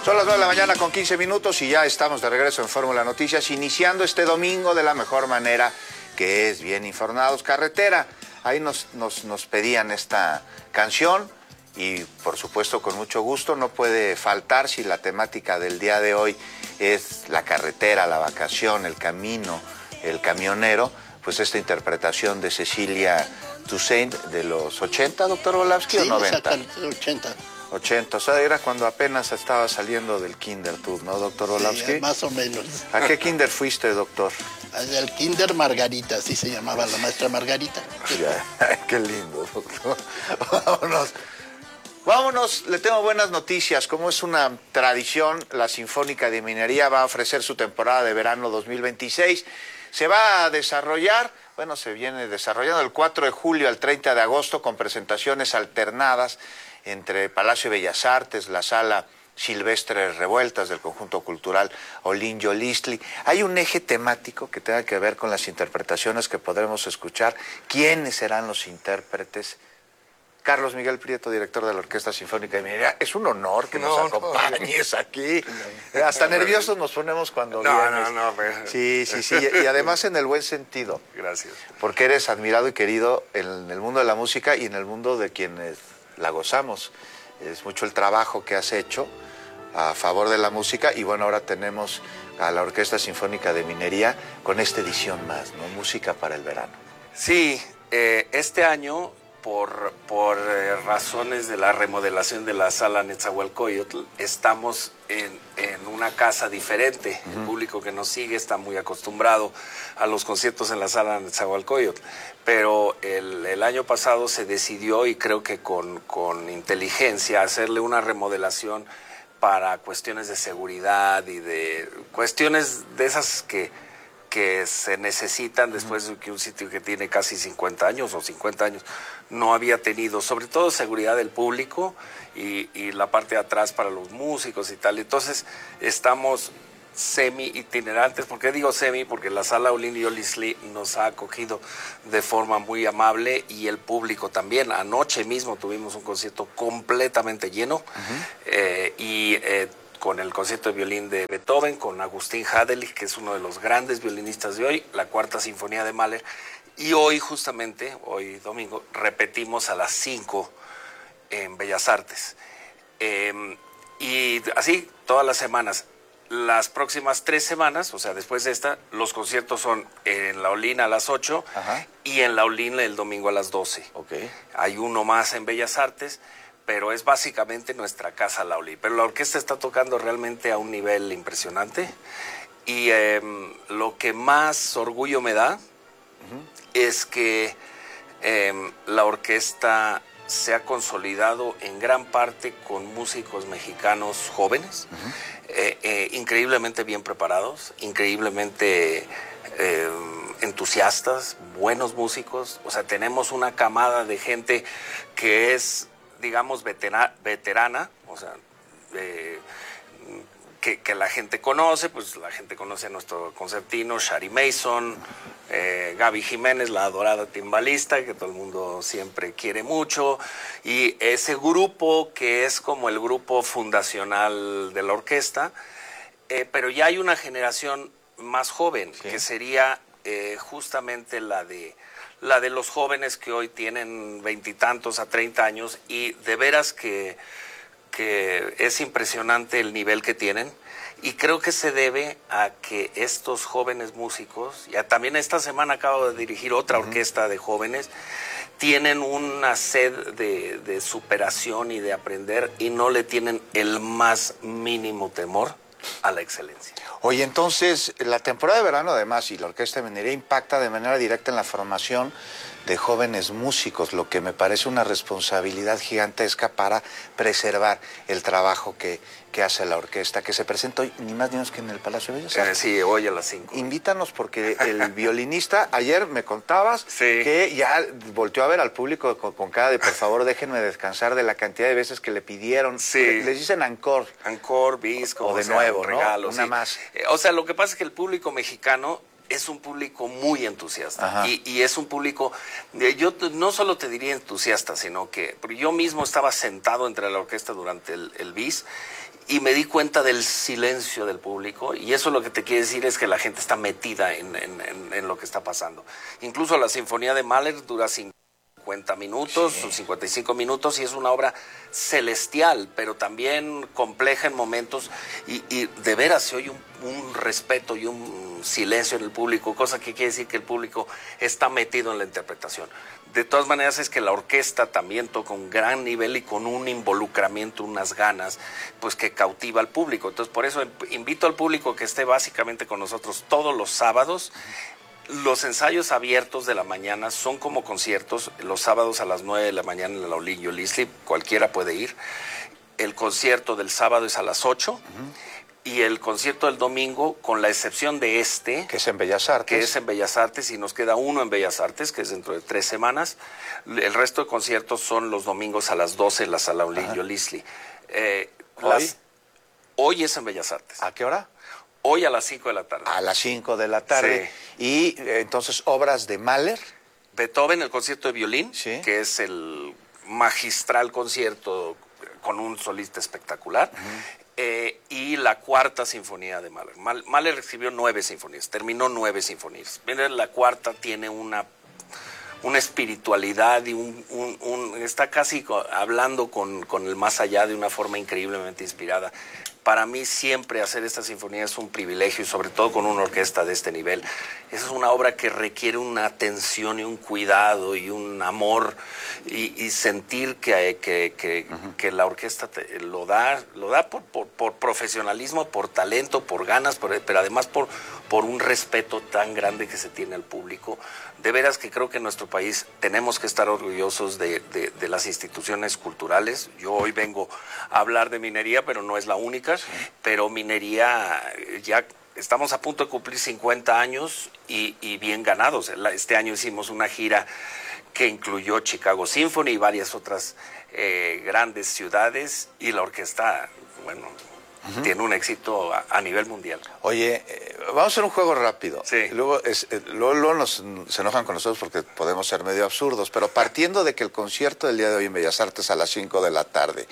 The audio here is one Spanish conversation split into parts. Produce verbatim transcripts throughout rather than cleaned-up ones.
Son las nueve de la mañana con quince minutos y ya estamos de regreso en Fórmula Noticias, iniciando este domingo de la mejor manera, que es bien informados. Carretera, ahí nos, nos, nos pedían esta canción y por supuesto con mucho gusto, no puede faltar si la temática del día de hoy es la carretera, la vacación, el camino, el camionero, pues esta interpretación de Cecilia Toussaint de los ochenta, doctor Volavsky, sí, o noventa. Exactamente, ochenta. ochenta, o sea, era cuando apenas estaba saliendo del kinder tú, ¿no, doctor Volavsky? Sí, más o menos. ¿A qué kinder fuiste, doctor? Al kinder Margarita, así se llamaba la maestra Margarita. Ya, qué lindo, doctor. Vámonos. Vámonos, le tengo buenas noticias. Como es una tradición, la Sinfónica de Minería va a ofrecer su temporada de verano dos mil veintiséis. Se va a desarrollar, bueno, se viene desarrollando el cuatro de julio al treinta de agosto con presentaciones alternadas entre Palacio de Bellas Artes, la Sala Silvestres Revueltas del Conjunto Cultural Olinjo Listli. Hay un eje temático que tenga que ver con las interpretaciones que podremos escuchar. ¿Quiénes serán los intérpretes? Carlos Miguel Prieto, director de la Orquesta Sinfónica de Minería. Es un honor que no, nos acompañes no, aquí. No, Hasta no, nerviosos nos ponemos cuando no, vienes. No, no, no. Sí, sí, sí. Y además en el buen sentido. Gracias. Porque eres admirado y querido en el mundo de la música y en el mundo de quienes la gozamos. Es mucho el trabajo que has hecho a favor de la música y bueno, ahora tenemos a la Orquesta Sinfónica de Minería con esta edición más, ¿no? Música para el verano. Sí, eh, este año, por, por eh, razones de la remodelación de la Sala Netzahualcóyotl, estamos en, en una casa diferente. Uh-huh. El público que nos sigue está muy acostumbrado a los conciertos en la Sala Netzahualcóyotl, pero el, el año pasado se decidió, y creo que con, con inteligencia, hacerle una remodelación para cuestiones de seguridad y de cuestiones de esas que, que se necesitan después de que un sitio que tiene casi cincuenta años o cincuenta años no había tenido, sobre todo seguridad del público y, y la parte de atrás para los músicos y tal. Entonces estamos semi itinerantes. ¿Por qué digo semi? Porque la Sala Olinjo Listli nos ha acogido de forma muy amable y el público también. Anoche mismo tuvimos un concierto completamente lleno. Uh-huh. eh, y eh, con el concierto de violín de Beethoven, con Agustín Hadelich, que es uno de los grandes violinistas de hoy, la Cuarta Sinfonía de Mahler. Y hoy justamente, hoy domingo, repetimos a las cinco en Bellas Artes. Eh, y así todas las semanas. Las próximas tres semanas, o sea, después de esta, los conciertos son en la Olin a las ocho. Ajá. Y en la Olin el domingo a las doce. Okay. Hay uno más en Bellas Artes, pero es básicamente nuestra casa la Olin. Pero la orquesta está tocando realmente a un nivel impresionante. Y eh, lo que más orgullo me da uh-huh. es que eh, la orquesta se ha consolidado en gran parte con músicos mexicanos jóvenes. Uh-huh. Eh, eh, increíblemente bien preparados, increíblemente eh, entusiastas, buenos músicos. O sea, tenemos una camada de gente que es, digamos, vetera, veterana, o sea, eh, que, que la gente conoce. Pues la gente conoce a nuestro concertino, Shari Mason, eh, Gaby Jiménez, la adorada timbalista, que todo el mundo siempre quiere mucho, y ese grupo que es como el grupo fundacional de la orquesta, eh, pero ya hay una generación más joven, sí. que sería eh, justamente la de, la de los jóvenes que hoy tienen veintitantos a treinta años, y de veras que, que es impresionante el nivel que tienen. Y creo que se debe a que estos jóvenes músicos, ya también esta semana acabo de dirigir otra uh-huh. orquesta de jóvenes, tienen una sed de, de superación y de aprender, y no le tienen el más mínimo temor a la excelencia. Oye, entonces, la temporada de verano además y la Orquesta de Minería impacta de manera directa en la formación de jóvenes músicos, lo que me parece una responsabilidad gigantesca para preservar el trabajo que, que hace la orquesta, que se presenta hoy ni más ni menos que en el Palacio de Bellas Artes. Eh, sí, hoy a las cinco. Invítanos, porque el violinista, ayer me contabas sí. que ya volteó a ver al público con, con cara de por favor déjenme descansar de la cantidad de veces que le pidieron. Sí. Le, les dicen encore. Encore, bis, o, o de sea, nuevo, ¿no? Regalo, Una sí. más. Eh, o sea, lo que pasa es que el público mexicano es un público muy entusiasta y, y es un público, yo no solo te diría entusiasta, sino que yo mismo estaba sentado entre la orquesta durante el, el bis y me di cuenta del silencio del público, y eso lo que te quiere decir es que la gente está metida en, en, en, en lo que está pasando. Incluso la Sinfonía de Mahler dura cincuenta minutos, sí. cincuenta y cinco minutos, y es una obra celestial, pero también compleja en momentos, y, y de veras se oye un, un respeto y un silencio en el público, cosa que quiere decir que el público está metido en la interpretación. De todas maneras es que la orquesta también toca un gran nivel y con un involucramiento, unas ganas, pues que cautiva al público. Entonces por eso invito al público que esté básicamente con nosotros todos los sábados. Los ensayos abiertos de la mañana son como conciertos, los sábados a las nueve de la mañana en la Olin Yolisli, cualquiera puede ir. El concierto del sábado es a las ocho. Uh-huh. Y el concierto del domingo, con la excepción de este... Que es en Bellas Artes. Que es en Bellas Artes, y nos queda uno en Bellas Artes, que es dentro de tres semanas. El resto de conciertos son los domingos a las doce en la Sala Olin Yolisli. Eh, ¿Hoy? Las, hoy es en Bellas Artes. ¿A qué hora? Hoy a las cinco de la tarde. A las cinco de la tarde. Sí. Y eh, entonces, obras de Mahler. Beethoven, el concierto de violín, sí. que es el magistral concierto con un solista espectacular. Uh-huh. Eh, y la cuarta sinfonía de Mahler. Mahler escribió nueve sinfonías, terminó nueve sinfonías. La cuarta tiene una, una espiritualidad y un, un, un está casi hablando con, con el más allá de una forma increíblemente inspirada. Para mí siempre hacer esta sinfonía es un privilegio, y sobre todo con una orquesta de este nivel. Esa es una obra que requiere una atención y un cuidado y un amor, y, y sentir que, que, que, uh-huh. que la orquesta te, lo da, lo da por, por, por profesionalismo, por talento, por ganas, por, pero además por, por un respeto tan grande que se tiene al público. De veras que creo que en nuestro país tenemos que estar orgullosos de, de, de las instituciones culturales. Yo hoy vengo a hablar de minería, pero no es la única. Sí. Pero minería, ya estamos a punto de cumplir cincuenta años y, y bien ganados. Este año hicimos una gira que incluyó Chicago Symphony y varias otras eh, grandes ciudades, y la orquesta, bueno... Uh-huh. Tiene un éxito a, a nivel mundial. Oye, eh, vamos a hacer un juego rápido. Sí. Luego, es, eh, luego, luego nos, se enojan con nosotros porque podemos ser medio absurdos, pero partiendo de que el concierto del día de hoy en Bellas Artes a las cinco de la tarde,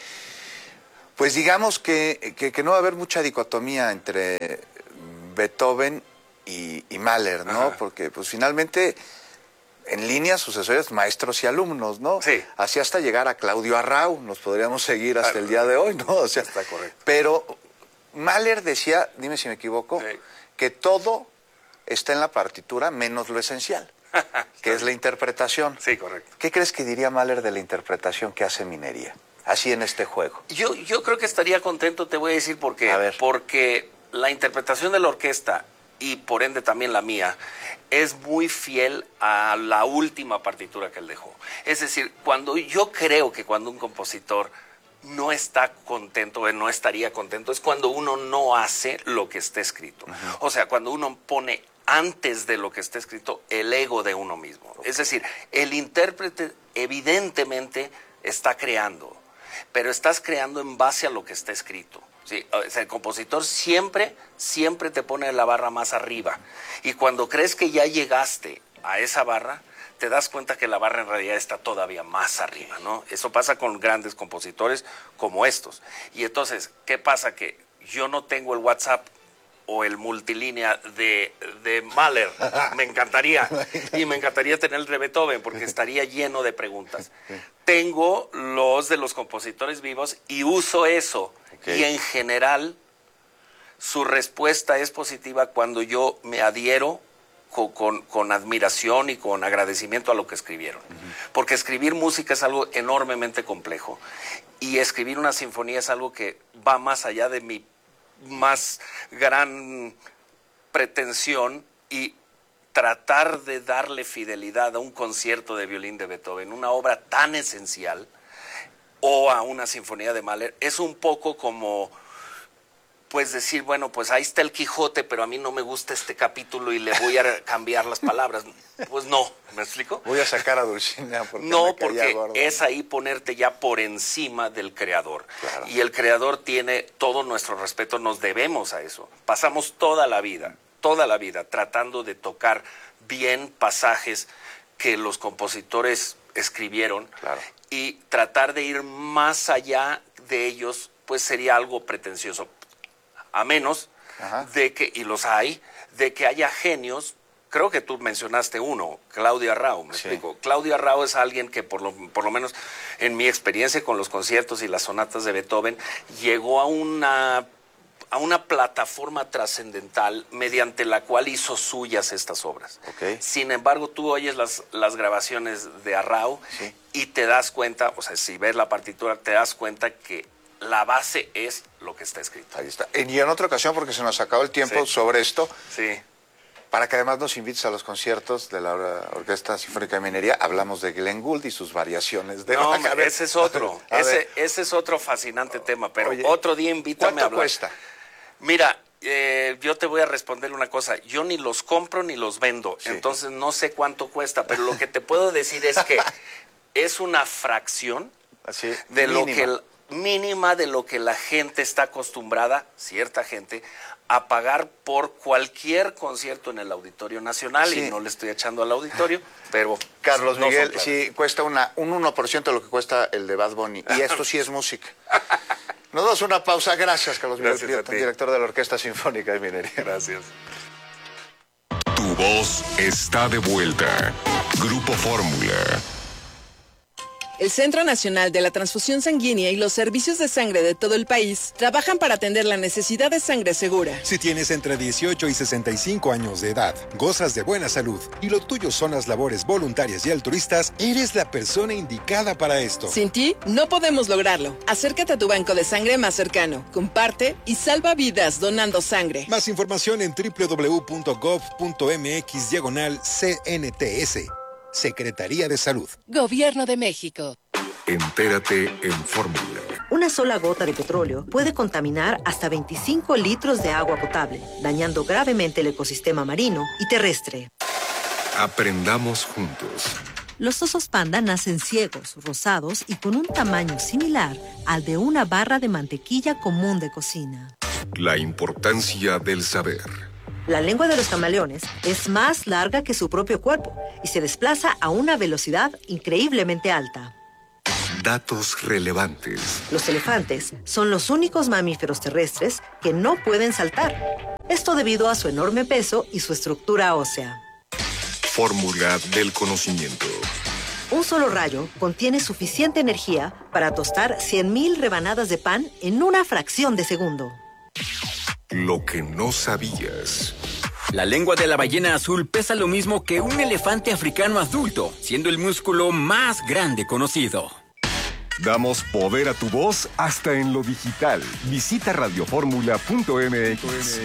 pues digamos que, que, que no va a haber mucha dicotomía entre Beethoven y, y Mahler, ¿no? Ajá. Porque pues finalmente... En líneas sucesorias, maestros y alumnos, ¿no? Sí. Así hasta llegar a Claudio Arrau, nos podríamos seguir hasta el día de hoy, ¿no? O sea, está correcto. Pero Mahler decía, dime si me equivoco, sí. que todo está en la partitura menos lo esencial, que es la interpretación. Sí, correcto. ¿Qué crees que diría Mahler de la interpretación que hace Minería, así en este juego? Yo, yo creo que estaría contento, te voy a decir por qué. A ver. Porque la interpretación de la orquesta, y por ende también la mía, es muy fiel a la última partitura que él dejó. Es decir, cuando yo creo que cuando un compositor no está contento o no estaría contento, es cuando uno no hace lo que está escrito. Uh-huh. O sea, cuando uno pone antes de lo que está escrito el ego de uno mismo. Okay. Es decir, el intérprete evidentemente está creando, pero estás creando en base a lo que está escrito. Sí, o sea, el compositor siempre, siempre te pone la barra más arriba. Y cuando crees que ya llegaste a esa barra, te das cuenta que la barra en realidad está todavía más arriba, ¿no? Eso pasa con grandes compositores como estos. Y entonces, ¿qué pasa? Que yo no tengo el WhatsApp o el multilínea de, de Mahler. Me encantaría. Y me encantaría tener el de Beethoven, porque estaría lleno de preguntas. Tengo los de los compositores vivos y uso eso. Okay. Y en general, su respuesta es positiva cuando yo me adhiero con, con, con admiración y con agradecimiento a lo que escribieron. Uh-huh. Porque escribir música es algo enormemente complejo. Y escribir una sinfonía es algo que va más allá de mi más gran pretensión, y tratar de darle fidelidad a un concierto de violín de Beethoven, una obra tan esencial, o a una sinfonía de Mahler, es un poco como, pues decir, bueno, pues ahí está el Quijote, pero a mí no me gusta este capítulo y le voy a cambiar las palabras. Pues no, ¿me explico? Voy a sacar a Dulcinea porque no, me porque gordo. Es ahí ponerte ya por encima del creador. Claro. Y el creador tiene todo nuestro respeto, nos debemos a eso. Pasamos toda la vida, toda la vida tratando de tocar bien pasajes que los compositores escribieron, claro. y tratar de ir más allá de ellos pues sería algo pretencioso. A menos Ajá. de que, y los hay, de que haya genios. Creo que tú mencionaste uno, Claudia Rao, me Sí. explico. Claudia Rao es alguien que por lo, por lo menos en mi experiencia con los conciertos y las sonatas de Beethoven, llegó a una, a una plataforma trascendental mediante la cual hizo suyas estas obras. Ok. Sin embargo, tú oyes las, las grabaciones de Rao Sí. y te das cuenta, o sea, si ves la partitura, te das cuenta que la base es lo que está escrito. Ahí está. Y en otra ocasión, porque se nos acabó el tiempo Sí. sobre esto, Sí. para que además nos invites a los conciertos de la Or- Orquesta Sinfónica de Minería, hablamos de Glenn Gould y sus variaciones de No, Bach. A ver, ese es otro, a ese, ver, ese es otro fascinante tema, pero Oye, otro día invítame ¿cuánto a hablar. cuesta? Mira, eh, yo te voy a responder una cosa, yo ni los compro ni los vendo, Sí. entonces no sé cuánto cuesta, pero lo que te puedo decir es que es una fracción Así, de lo mínima. que el- mínima de lo que la gente está acostumbrada, cierta gente, a pagar por cualquier concierto en el Auditorio Nacional, Sí. y no le estoy echando al auditorio, pero Carlos no son Miguel, claras. sí, cuesta una, un uno por ciento de lo que cuesta el de Bad Bunny. Y esto sí es música. Nos damos una pausa. Gracias, Carlos Miguel, Gracias a director, ti. director de la Orquesta Sinfónica de Minería. Gracias. Tu voz está de vuelta. Grupo Fórmula. El Centro Nacional de la Transfusión Sanguínea y los servicios de sangre de todo el país trabajan para atender la necesidad de sangre segura. Si tienes entre dieciocho y sesenta y cinco años de edad, gozas de buena salud y lo tuyo son las labores voluntarias y altruistas, eres la persona indicada para esto. Sin ti, no podemos lograrlo. Acércate a tu banco de sangre más cercano, comparte y salva vidas donando sangre. Más información en doble u doble u doble u punto gov punto mx diagonal C N T S. Secretaría de Salud. Gobierno de México. Entérate en Fórmula. Una sola gota de petróleo puede contaminar hasta veinticinco litros de agua potable, dañando gravemente el ecosistema marino y terrestre. Aprendamos juntos. Los osos panda nacen ciegos, rosados y con un tamaño similar al de una barra de mantequilla común de cocina. La importancia del saber. La lengua de los camaleones es más larga que su propio cuerpo y se desplaza a una velocidad increíblemente alta. Datos relevantes. Los elefantes son los únicos mamíferos terrestres que no pueden saltar. Esto debido a su enorme peso y su estructura ósea. Fórmula del conocimiento. Un solo rayo contiene suficiente energía para tostar cien mil rebanadas de pan en una fracción de segundo. Lo que no sabías. La lengua de la ballena azul pesa lo mismo que un elefante africano adulto, siendo el músculo más grande conocido. Damos poder a tu voz hasta en lo digital. Visita radioformula punto m x.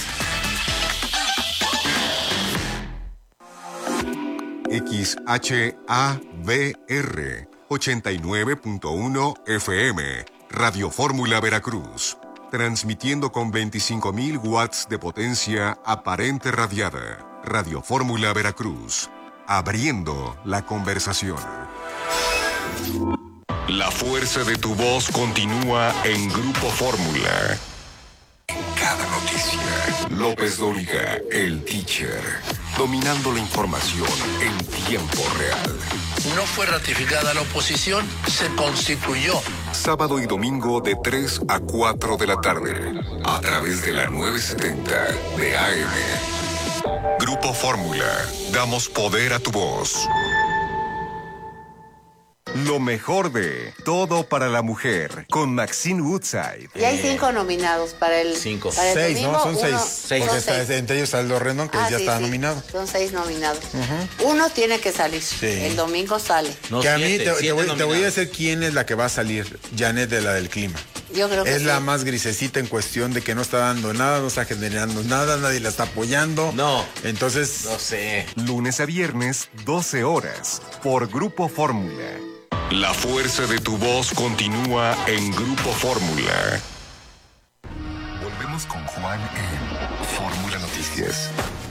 X H A V R ochenta y nueve punto uno F M. Radio Fórmula Veracruz. Transmitiendo con veinticinco mil watts de potencia aparente radiada. Radio Fórmula Veracruz. Abriendo la conversación. La fuerza de tu voz continúa en Grupo Fórmula. En cada noticia, López Dóriga, el teacher, dominando la información en tiempo real. No fue ratificada la oposición, se constituyó. Sábado y domingo de tres a cuatro de la tarde, a través de la novecientos setenta de A M. Grupo Fórmula, damos poder a tu voz. Lo mejor de Todo para la Mujer con Maxine Woodside. Y hay cinco nominados para el Cinco. para el Seis, domingo, ¿no? Son uno- seis. son Porque está- seis. entre ellos está Aldo Rendón, que Ah, ya sí, está sí, nominado. Son seis nominados. Uno tiene que salir. El domingo sale. que a mí te, te voy, te voy a decir quién es la que va a salir. Janet de la del clima. Yo creo que Es sí. la más grisecita en cuestión de que no está dando nada, no está generando nada, nadie la está apoyando. No. Entonces. No sé. Lunes a viernes, doce horas, por Grupo Fórmula. La fuerza de tu voz continúa en Grupo Fórmula. Volvemos con Juan en Fórmula Noticias.